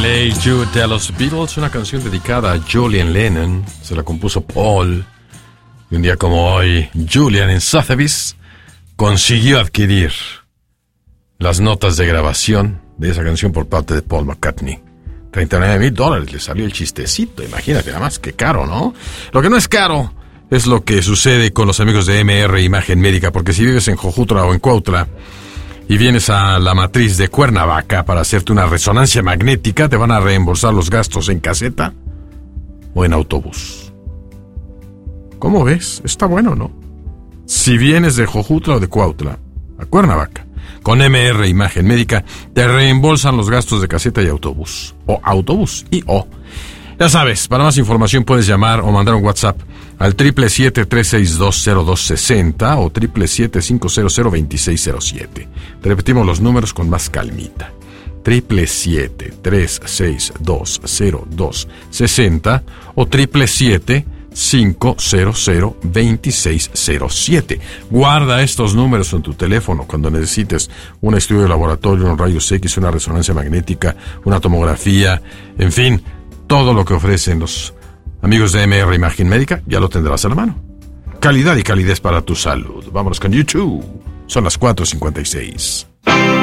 LA Jude de los Beatles, una canción dedicada a Julian Lennon. Se la compuso Paul. Y un día como hoy, Julian en Sotheby's consiguió adquirir las notas de grabación de esa canción por parte de Paul McCartney. $39,000 le salió el chistecito. Imagínate, nada más que caro, ¿no? Lo que no es caro es lo que sucede con los amigos de MR Imagen Médica, porque si vives en Jojutla o en Cuautla y vienes a la matriz de Cuernavaca para hacerte una resonancia magnética, te van a reembolsar los gastos en caseta o en autobús. ¿Cómo ves? Está bueno, ¿no? Si vienes de Jojutla o de Cuautla a Cuernavaca, con MR Imagen Médica, te reembolsan los gastos de caseta y autobús. O autobús y o. Ya sabes, para más información puedes llamar o mandar un WhatsApp al 777-362-0260 o 777-500-2607. Te repetimos los números con más calmita. 777-362-0260 o 777-500-2607. Guarda estos números en tu teléfono cuando necesites un estudio de laboratorio, unos rayos X, una resonancia magnética, una tomografía, en fin, todo lo que ofrecen los amigos de MR Imagen Médica, ya lo tendrás a la mano. Calidad y calidez para tu salud. Vámonos con YouTube. Son las 4:56.